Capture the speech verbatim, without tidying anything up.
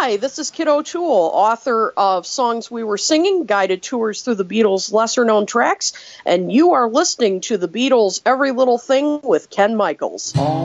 Hi, this is Kit O'Toole, author of Songs We Were Singing, Guided Tours Through the Beatles' Lesser-Known Tracks, and you are listening to the Beatles' Every Little Thing with Ken Michaels.